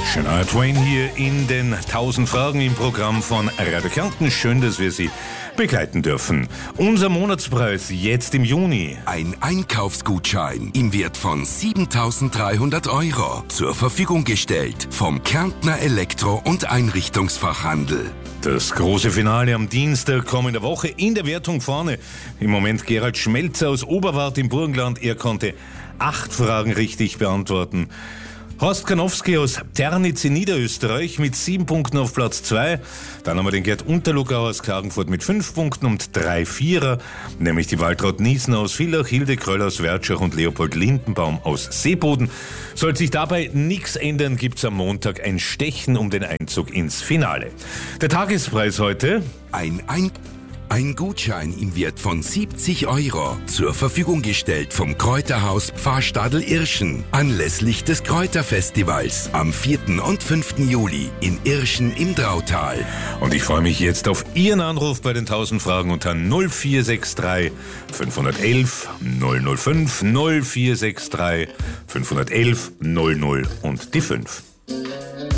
Shania Twain hier in den 1000 Fragen im Programm von Radio Kärnten. Schön, dass wir Sie begleiten dürfen. Unser Monatspreis jetzt im Juni. Ein Einkaufsgutschein im Wert von 7.300 € zur Verfügung gestellt vom Kärntner Elektro- und Einrichtungsfachhandel. Das große Finale am Dienstag kommender Woche. In der Wertung vorne im Moment Gerald Schmelzer aus Oberwart im Burgenland. Er konnte 8 Fragen richtig beantworten. Horst Kanowski aus Ternitz in Niederösterreich mit 7 Punkten auf Platz 2. Dann haben wir den Gerd Unterlugauer aus Klagenfurt mit 5 Punkten und 3 Vierer, nämlich die Waltraud Niesen aus Villach, Hilde Kröll aus Wertschach und Leopold Lindenbaum aus Seeboden. Sollte sich dabei nichts ändern, gibt's am Montag ein Stechen um den Einzug ins Finale. Der Tagespreis heute: Ein Gutschein im Wert von 70 € zur Verfügung gestellt vom Kräuterhaus Pfarrstadel Irschen anlässlich des Kräuterfestivals am 4. und 5. Juli in Irschen im Drautal. Und ich freue mich jetzt auf Ihren Anruf bei den 1000 Fragen unter 0463 511 005 0463 511 00 und die 5.